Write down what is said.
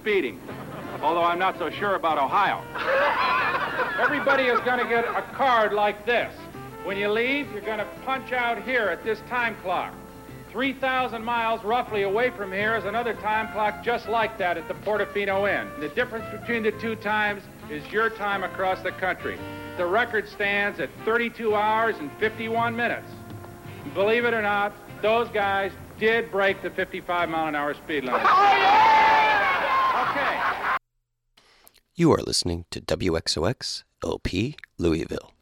speeding. Although I'm not so sure about Ohio. Everybody is going to get a card like this. When you leave, you're going to punch out here at this time clock. 3,000 miles roughly away from here is another time clock just like that at the Portofino Inn. The difference between the two times is your time across the country. The record stands at 32 hours and 51 minutes. Believe it or not, those guys did break the 55-mile-an-hour speed limit. Oh, yeah! Okay. You are listening to WXOX LP Louisville.